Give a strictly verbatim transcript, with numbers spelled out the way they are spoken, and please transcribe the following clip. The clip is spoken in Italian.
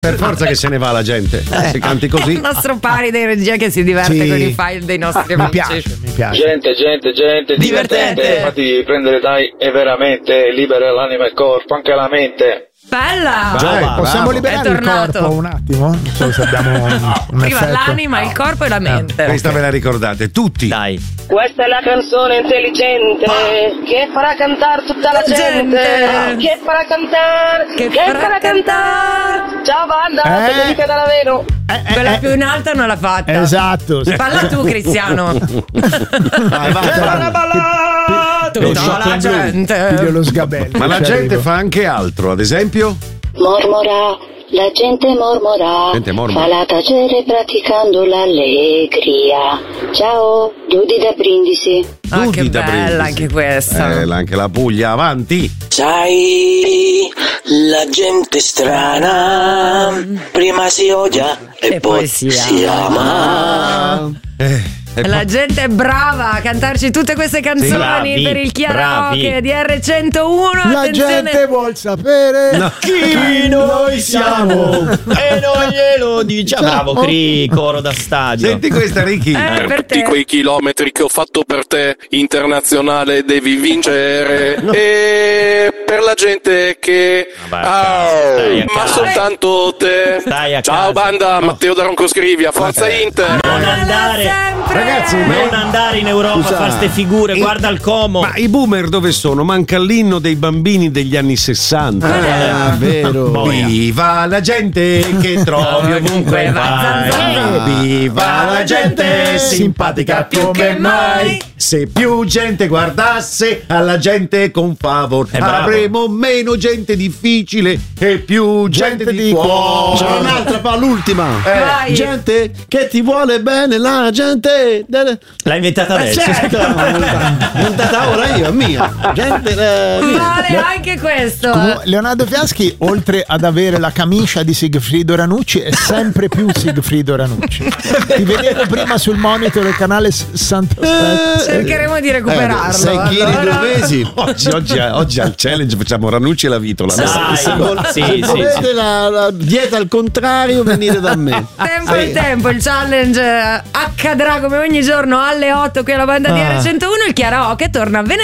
Per forza che se ne va la gente. Eh, se canti così. È il nostro pari di regia che si diverte Sì. con i file dei nostri Mi amici. piace, mi piace. Gente, gente, gente, Divertente. divertente. Fatti prendere dai e veramente libera l'anima e il corpo, anche la mente. Bella! Cioè, Bravo. possiamo liberare È il tornato. corpo un attimo? Non so se abbiamo un, un Prima effetto. l'anima, il corpo e la mente. Questa ve la ricordate tutti. Dai. Questa è la canzone intelligente che farà cantare tutta la La gente. gente. Che farà cantare, Che che, farà farà cantare. Ciao banda, Eh. te dedica da Laveno. Eh, eh, Quella eh, più in alta non l'ha fatta. Esatto. Parla tu, Cristiano. Vai, vai. Tutta la gente. Piglio lo sgabello. Ma la ci gente arrivo. fa anche altro, ad esempio. Mormora, la gente mormora, Gente mormora. fa la tacere praticando l'allegria. Ciao, Dudi da Brindisi. Ah, che Dudi da bella Brindisi. anche questa. Eh, anche la Puglia, avanti. Sai, la gente strana prima si odia e, E poi si si ama. Eh, e La poi- gente è brava a cantarci tutte queste canzoni Bravi, per il karaoke bravi. di R centouno. La Attenzione. gente vuol sapere No. Chi noi siamo e non glielo diciamo. Bravo, Cri, coro da stadio. Senti questa, Ricky. Eh, per te. Tutti quei chilometri che ho fatto per te, internazionale devi vincere. E per la gente che Vabbè, a casa, ah, stai a ma casa. soltanto te. Stai a Ciao casa. banda, Matteo da Roncoscrivia, forza Inter. Non andare, Sempre. Ragazzi, non andare in Europa Scusa. a fare ste figure, I- guarda il Como. Ma i boomer dove sono? Manca l'inno dei bambini degli anni sessanta. Ah, vero. Boia. Viva la gente che trovi ovunque vai. Viva la gente simpatica più che mai. Se più gente guardasse alla gente con favor, Eh, bravo. avremo meno gente difficile e più gente, Gente di, di cuore. cuore. C'è un'altra, fa l'ultima. Vai. Gente che ti vuole bene, la gente. L'hai inventata Eh, adesso. certo, montata ora io, è mia. Gente, eh, mia. Vale anche questo. Comunque, Leonardo Fiaschi, oltre ad avere la camicia di Sigfrido Ranucci, è sempre più Sigfrido Ranucci. Ti vedevo prima sul monitor del canale Santo Cercheremo di recuperarlo. sei chili allora. due mesi. Oggi, oggi, oggi al challenge facciamo Ranucci e la vitola. Dai, Se sì, sì, volete sì. la, la dieta al contrario, venite da me. Tempo al tempo, il challenge eh, accadrà come ogni giorno alle otto qui alla banda di R centouno. Il karaoke torna venerdì